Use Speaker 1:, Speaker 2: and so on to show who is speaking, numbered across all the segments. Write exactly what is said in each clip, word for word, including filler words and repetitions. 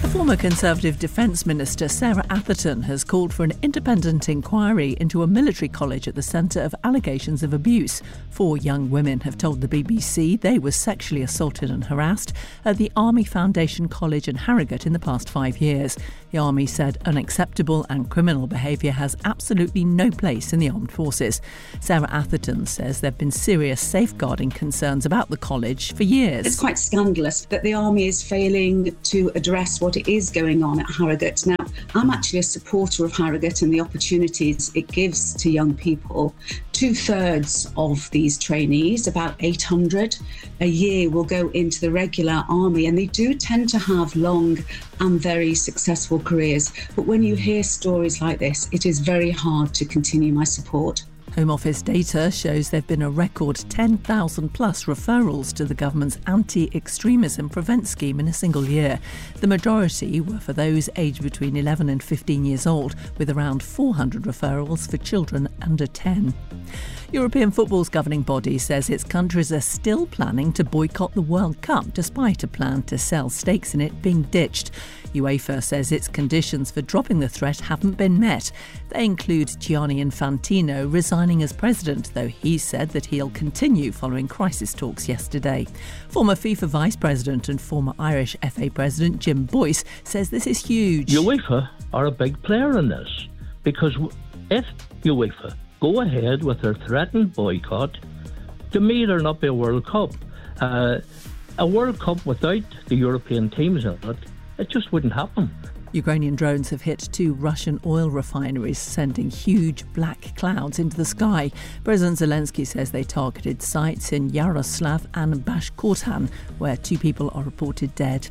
Speaker 1: Former Conservative Defence Minister Sarah Atherton has called for an independent inquiry into a military college at the centre of allegations of abuse. Four young women have told the B B C they were sexually assaulted and harassed at the Army Foundation College in Harrogate in the past five years. The Army said unacceptable and criminal behaviour has absolutely no place in the armed forces. Sarah Atherton says there have been serious safeguarding concerns about the college for years.
Speaker 2: It's quite scandalous that the Army is failing to address what it is going on at Harrogate. Now, I'm actually a supporter of Harrogate and the opportunities it gives to young people. Two-thirds of these trainees, about eight hundred a year, will go into the regular army, and they do tend to have long and very successful careers. But when you hear stories like this, it is very hard to continue my support.
Speaker 1: Home Office data shows there have been a record ten thousand plus referrals to the government's anti-extremism prevent scheme in a single year. The majority were for those aged between eleven and fifteen years old, with around four hundred referrals for children under ten. European football's governing body says its countries are still planning to boycott the World Cup despite a plan to sell stakes in it being ditched. UEFA says its conditions for dropping the threat haven't been met. They include Gianni Infantino resigning as president, though he said that he'll continue following crisis talks yesterday. Former FIFA vice president and former Irish F A president Jim Boyce says this is huge.
Speaker 3: UEFA are a big player in this, because if UEFA go ahead with their threatened boycott, to me there'll not be a World Cup. Uh, a World Cup without the European teams in it, it just wouldn't happen.
Speaker 1: Ukrainian drones have hit two Russian oil refineries, sending huge black clouds into the sky. President Zelensky says they targeted sites in Yaroslav and Bashkortostan, where two people are reported dead.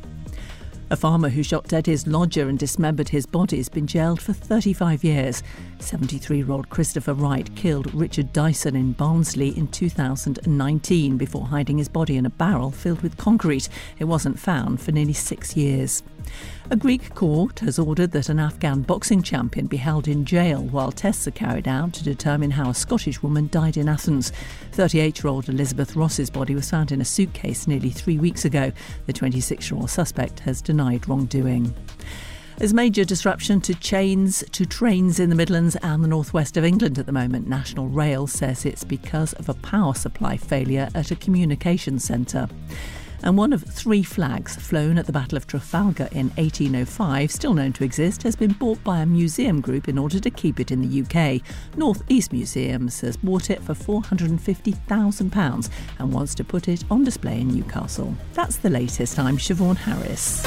Speaker 1: A farmer who shot dead his lodger and dismembered his body has been jailed for thirty-five years. seventy-three-year-old Christopher Wright killed Richard Dyson in Barnsley in two thousand nineteen before hiding his body in a barrel filled with concrete. It wasn't found for nearly six years. A Greek court has ordered that an Afghan boxing champion be held in jail while tests are carried out to determine how a Scottish woman died in Athens. thirty-eight-year-old Elizabeth Ross's body was found in a suitcase nearly three weeks ago. The twenty-six-year-old suspect has denied wrongdoing. There's major disruption to chains to trains in the Midlands and the northwest of England at the moment. National Rail says it's because of a power supply failure at a communications centre. And one of three flags flown at the Battle of Trafalgar in eighteen oh five, still known to exist, has been bought by a museum group in order to keep it in the U K. North East Museums has bought it for four hundred fifty thousand pounds and wants to put it on display in Newcastle. That's the latest. I'm Siobhan Harris.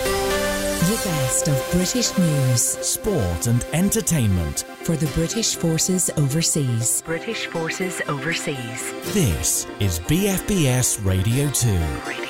Speaker 4: The best of British news,
Speaker 5: sport and entertainment
Speaker 4: for the British Forces Overseas.
Speaker 6: British Forces Overseas.
Speaker 5: This is B F B S Radio two.
Speaker 6: Radio